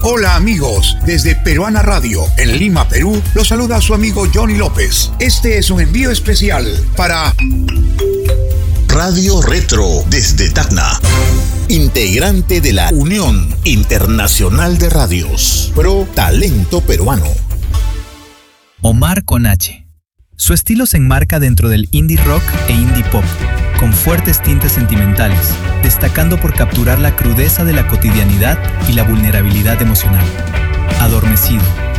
Hola amigos, desde Peruana Radio, en Lima, Perú, los saluda su amigo Johnny López. Este es un envío especial para Radio Retro desde Tacna, integrante de la Unión Internacional de Radios, Pro Talento Peruano. Omar con H. Su estilo se enmarca dentro del indie rock e indie pop, con fuertes tintes sentimentales, destacando por capturar la crudeza de la cotidianidad y la vulnerabilidad emocional. Adormecido,